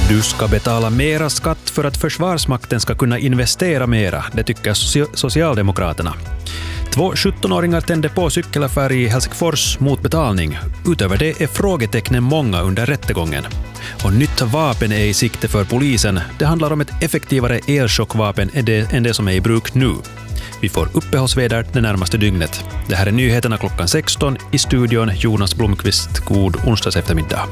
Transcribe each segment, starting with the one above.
Du ska betala mera skatt för att Försvarsmakten ska kunna investera mera, det tycker Socialdemokraterna. 2 17-åringar tände på cykelaffär i Helsingfors mot betalning. Utöver det är frågetecknen många under rättegången. Och nytt vapen är i sikte för polisen. Det handlar om ett effektivare elchockvapen än det som är i bruk nu. Vi får uppehållsväder det närmaste dygnet. Det här är nyheterna klockan 16 i studion. Jonas Blomqvist, god onsdags eftermiddag.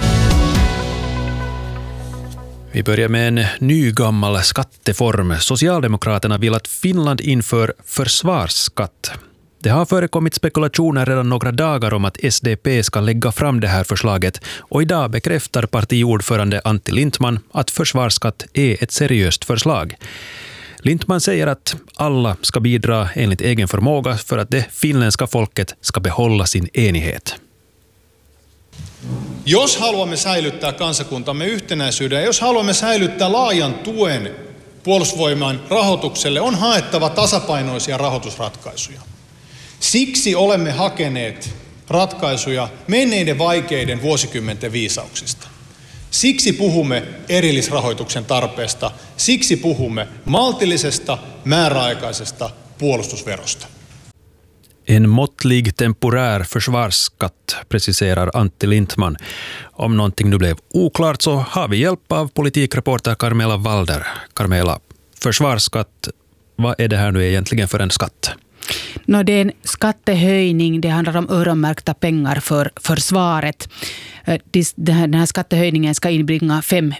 Vi börjar med en ny gammal skatteform. Socialdemokraterna vill att Finland inför försvarsskatt. Det har förekommit spekulationer redan några dagar om att SDP ska lägga fram det här förslaget och idag bekräftar partiordförande Antti Lindtman att försvarsskatt är ett seriöst förslag. Lindtman säger att alla ska bidra enligt egen förmåga för att det finländska folket ska behålla sin enighet. Jos haluamme säilyttää kansakuntamme yhtenäisyyden ja jos haluamme säilyttää laajan tuen puolustusvoimain rahoitukselle, on haettava tasapainoisia rahoitusratkaisuja. Siksi olemme hakeneet ratkaisuja menneiden vaikeiden vuosikymmenten viisauksista. Siksi puhumme erillisrahoituksen tarpeesta, siksi puhumme maltillisesta, määräaikaisesta puolustusverosta. En måttlig temporär försvarsskatt, preciserar Antti Lindtman. Om någonting nu blev oklart så har vi hjälp av politikreporter Carmela Walder. Carmela, försvarsskatt, vad är det här nu egentligen för en skatt? Det är en skattehöjning, det handlar om öronmärkta pengar för försvaret. Den här skattehöjningen ska inbringa 5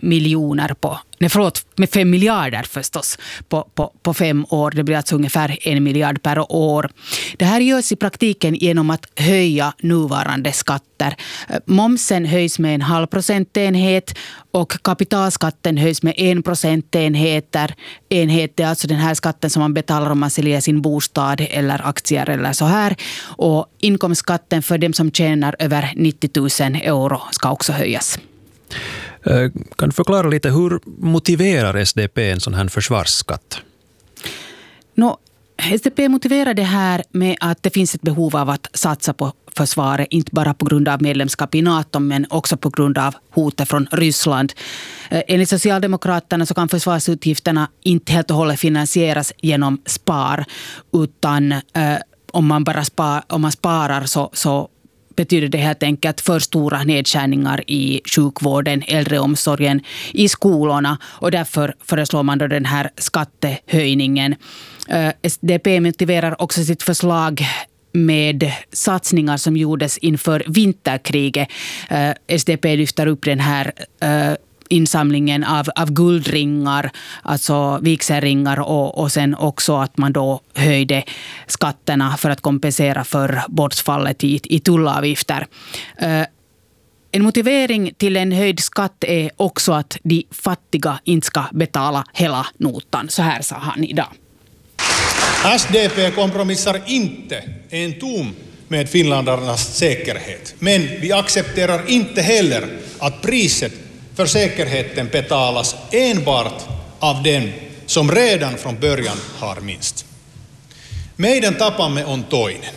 miljarder förstås på 5 år. Det blir alltså ungefär 1 miljard per år. Det här görs i praktiken genom att höja nuvarande skatter. Momsen höjs med 0,5 procentenhet och kapitalskatten höjs med 1 procentenhet. Enhet är alltså den här skatten som man betalar om man säljer sin bostad eller aktier eller så här. Och inkomstskatten för dem som tjänar över 90 000 euro ska också höjas. Kan du förklara lite hur motiverar SDP en sån här försvarsskatt? SDP motiverar det här med att det finns ett behov av att satsa på försvaret, inte bara på grund av medlemskap i NATO men också på grund av hotet från Ryssland. Enligt Socialdemokraterna så kan försvarsutgifterna inte helt och hållet finansieras genom spar, utan om man sparar så betyder det helt enkelt för stora nedskärningar i sjukvården, äldreomsorgen, i skolorna, och därför föreslår man då den här skattehöjningen. SDP motiverar också sitt förslag med satsningar som gjordes inför vinterkriget. SDP lyfter upp den här insamlingen av guldringar, alltså vigselringar, och sen också att man då höjde skatterna för att kompensera för bortfallet i tullavgifter. En motivering till en höjd skatt är också att de fattiga inte ska betala hela notan. Så här sa han idag. SDP kompromissar inte en tum med finländarnas säkerhet, men vi accepterar inte heller att priset för säkerheten betalas enbart av den som redan från början har minst. Meidän tapamme on toinen.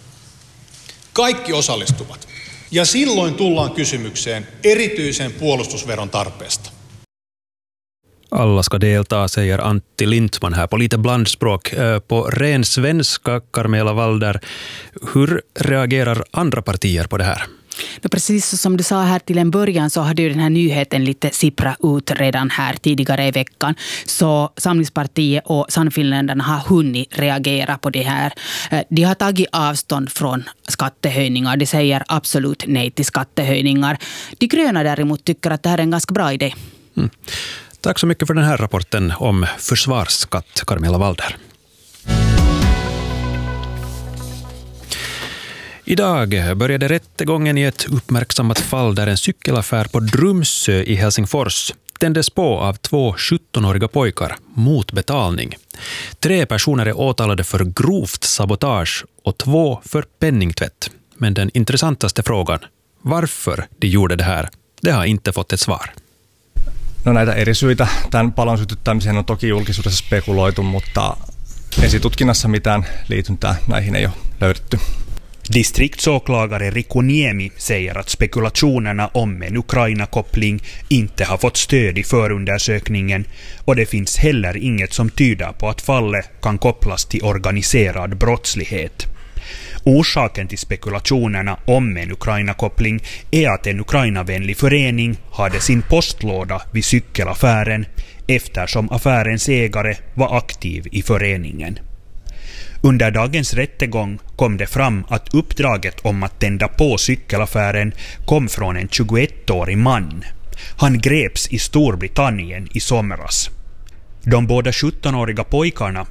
Kaikki osallistuvat. Ja silloin tullaan kysymykseen erityisen puolustusveron tarpeesta. Alla ska delta, säger Antti Lindtman här på lite blandspråk. På ren svenska, Carmela Walder, hur reagerar andra partier på det här? Precis som du sa här till en början så hade ju den här nyheten lite sippra ut redan här tidigare i veckan. Så Samlingspartiet och Sannfinländarna har hunnit reagera på det här. De har tagit avstånd från skattehöjningar. De säger absolut nej till skattehöjningar. De gröna däremot tycker att det här är en ganska bra idé. Tack så mycket för den här rapporten om försvarsskatt, Carmela Walder. Idag började rättegången i ett uppmärksammat fall där en cykelaffär på Drumsö i Helsingfors tändes på av 2 17-åriga pojkar mot betalning. 3 personer är åtalade för grovt sabotage och 2 för penningtvätt. Men den intressantaste frågan, varför de gjorde det här, det har inte fått ett svar. Näitä eri syitä tämän palon sytyttämiseen on toki julkisuudessa spekuloitu, mutta esitutkinnassa mitään liityntää näihin ei ole löydetty. Distriktsåklagare Riku Niemi säger att spekulationerna om en Ukraina-koppling inte har fått stöd i förundersökningen och det finns heller inget som tyder på att fallet kan kopplas till organiserad brottslighet. Orsaken till spekulationerna om en Ukraina-koppling är att en Ukraina-vänlig förening hade sin postlåda vid cykelaffären eftersom affärens ägare var aktiv i föreningen. Under dagens rättegång kom det fram att uppdraget om att tända på cykelaffären kom från en 21-årig man. Han greps i Storbritannien i somras. De båda 17-åriga pojkarna